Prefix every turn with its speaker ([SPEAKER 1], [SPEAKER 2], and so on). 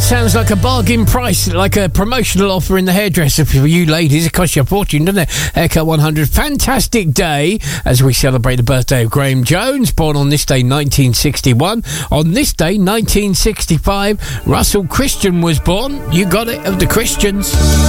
[SPEAKER 1] Sounds like a bargain price, like a promotional offer in the hairdresser for you ladies. It costs you a fortune, doesn't it? Haircut 100. Fantastic day as we celebrate the birthday of Graham Jones, born on this day 1961. On this day 1965, Russell Christian was born. You got it, of the Christians.